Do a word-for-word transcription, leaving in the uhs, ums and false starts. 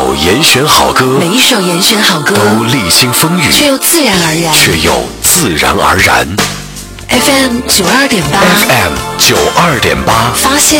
首严选好歌， 每一首严选好歌都历经风雨， 却又自然而然， 却又自然而然。 F M 九二点八 F M 九二点八， 发现